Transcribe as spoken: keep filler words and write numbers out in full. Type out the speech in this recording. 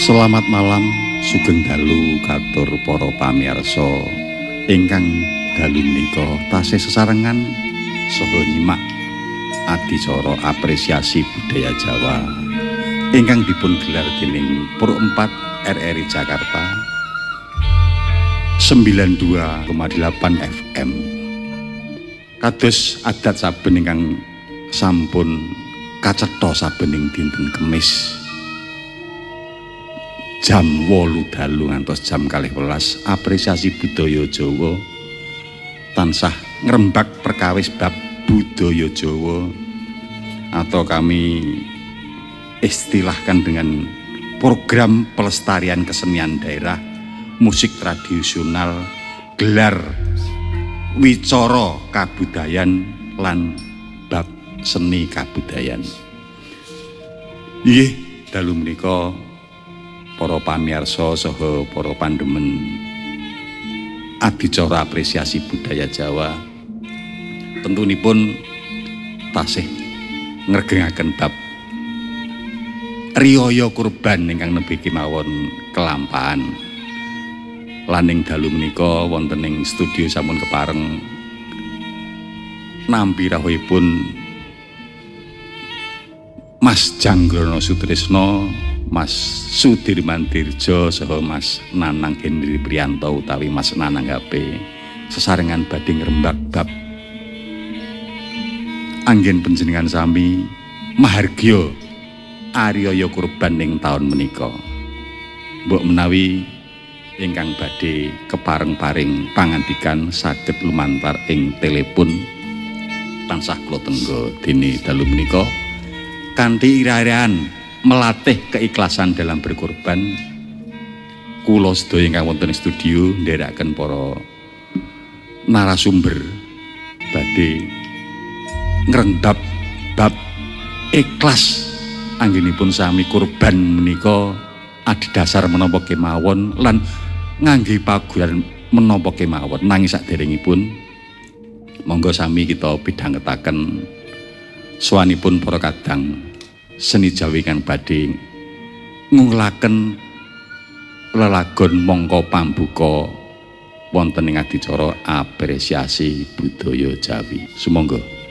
Selamat malam sugeng dalu katur para pamirsa ingkang dalu menika tasih sesarengan saha nyimak adicara apresiasi budaya Jawa ingkang dipun gelar dening Pro empat R R I Jakarta sembilan puluh dua koma delapan F M. Kados adat saben ingkang sampun kacetha sabening dinten Kemis jam wolu dalu ngantos jam kalih welas apresiasi budaya Jawa tansah ngrembak perkawis bab budaya Jawa atau kami istilahkan dengan program pelestarian kesenian daerah, musik tradisional, gelar wicara kabudayan lan bab seni kabudayan. Nggih, dalu menika para pamirsa saha para pandemen adicara apresiasi budaya Jawa tentunipun tasih ngregengaken bab riyaya kurban ingkang nembe kemawon kelampahan. Laning dalu menika wonten ing studio sampun kepareng nampi rawuhipun Mas Janggrono Sutrisno, Mas Sudirman Dirjo saha Mas Nanang Hendri Priyanto utawi Mas Nanang H P sesarengan badhe ngrembak bab anggen panjenengan sami mahargya ariyaya kurban ing taun menika. Mbok menawi ingkang badhe kepareng-paring pangandikan saged lumantar ing telepon tansah kula tenggo dene dalu menika kanthi ira-iraan melatih keikhlasan dalam berkorban. Kula sedaya ingkang wonten ing studio ndherekaken para narasumber badhe ngrendap bab ikhlas anggenipun sami kurban menika adhedhasar menapa kemawon lan ngangge paguran menapa kemawon. Nanging saderengipun monggo sami kita pidhangetaken swanipun para kadang seni Jawi kang badhe ngunglaken lelagon mangka pambuka wonten ing adicara apresiasi budaya Jawi. Sumangga.